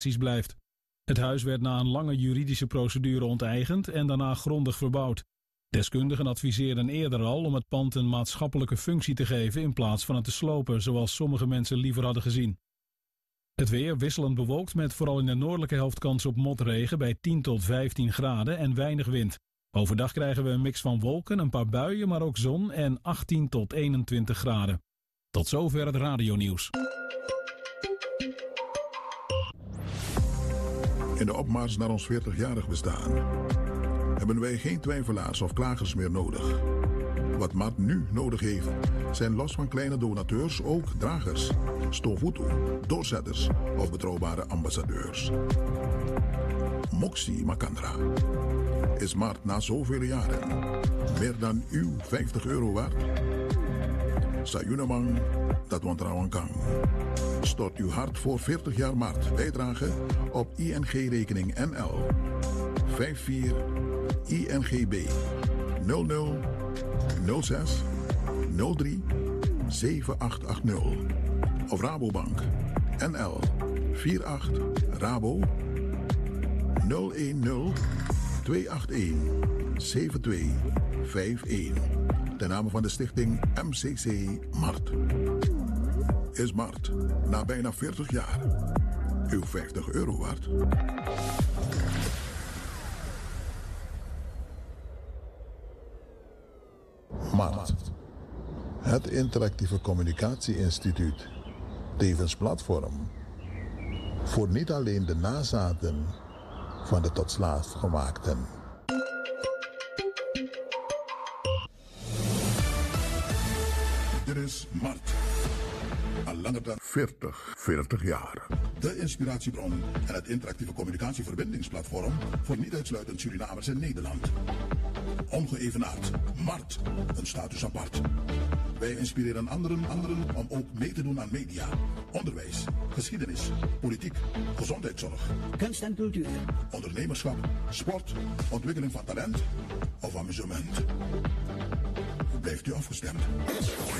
blijft. Het huis werd na een lange juridische procedure onteigend en daarna grondig verbouwd. Deskundigen adviseerden eerder al om het pand een maatschappelijke functie te geven in plaats van het te slopen, zoals sommige mensen liever hadden gezien. Het weer wisselend bewolkt met vooral in de noordelijke helft kans op motregen bij 10 tot 15 graden en weinig wind. Overdag krijgen we een mix van wolken, een paar buien, maar ook zon en 18 tot 21 graden. Tot zover het radionieuws. In de opmars naar ons 40-jarig bestaan hebben wij geen twijfelaars of klagers meer nodig. Wat Mart nu nodig heeft, zijn los van kleine donateurs ook dragers, stofutu, doorzetters of betrouwbare ambassadeurs. Moxie Makandra. Is Mart na zoveel jaren meer dan uw €50 waard? Sayunamang, dat wantrouwen kan. Stort uw hart voor 40 jaar Mart. Bijdrage op ING-rekening NL 54 INGB 00 06 03 7880 of Rabobank NL 48 Rabo 010 281 7251. Ten name van de stichting MCC Mart. Is Mart na bijna 40 jaar uw €50 waard? Mart. Het interactieve communicatie-instituut. Tevens platform. Voor niet alleen de nazaten van de tot slaafgemaakten. Dit is Mart. Al langer dan 40 jaar. De inspiratiebron en het interactieve communicatieverbindingsplatform voor niet uitsluitend Surinamers in Nederland. Ongeëvenaard. Mart. Een status apart. Wij inspireren anderen om ook mee te doen aan media, onderwijs, geschiedenis, politiek, gezondheidszorg, kunst en cultuur, ondernemerschap, sport, ontwikkeling van talent of amusement. Blijft u afgestemd?